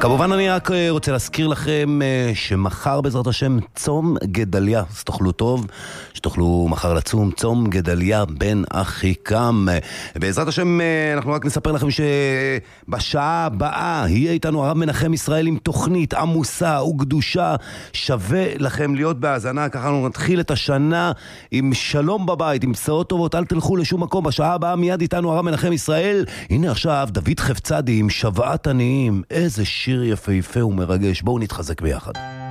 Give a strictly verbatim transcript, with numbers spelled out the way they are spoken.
כמובן אני רק רוצה להזכיר לכם שמחר בעזרת השם צום גדליה, אז תאכלו טוב, שתאכלו מחר לצום צום גדליה בן אחיקם. בעזרת השם אנחנו רק נספר לכם שבשעה הבאה יהיה איתנו הרב מנחם ישראל עם תוכנית עמוסה וקדושה, שווה לכם להיות בהאזנה, ככה אנחנו נתחיל את השנה עם שלום בבית, עם בשורות טובות, אל תלכו לשום מקום. בשעה הבאה מיד איתנו הרב מנחם ישראל. הנה עכשיו דוד חפצדי עם שוועת עניים, איזה שיר יפהפה ומרגש, בואו נתחזק ביחד.